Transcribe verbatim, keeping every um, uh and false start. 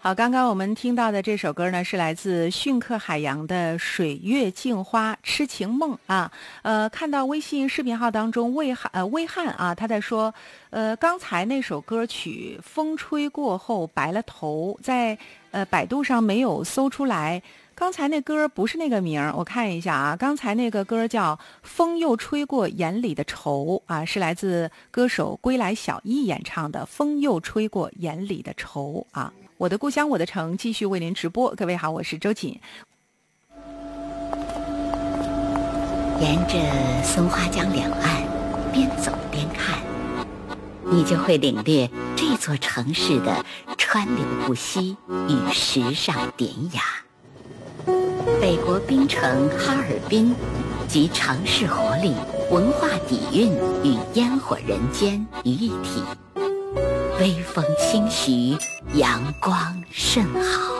好，刚刚我们听到的这首歌呢，是来自逊克海洋的《水月镜花痴情梦》啊。呃，看到微信视频号当中魏汉呃魏汉啊，他在说，呃，刚才那首歌曲《风吹过后白了头》在呃百度上没有搜出来。刚才那歌不是那个名儿，我看一下啊，刚才那个歌叫《风又吹过眼里的愁》啊，是来自歌手归来小艺演唱的《风又吹过眼里的愁》啊。我的故乡我的城继续为您直播。各位好，我是周瑾。 沿着松花江两岸边走边看，你就会领略这座城市的川流不息与时尚典雅。北国冰城哈尔滨集城市活力、文化底蕴与烟火人间于一体，微风轻徐，阳光甚好。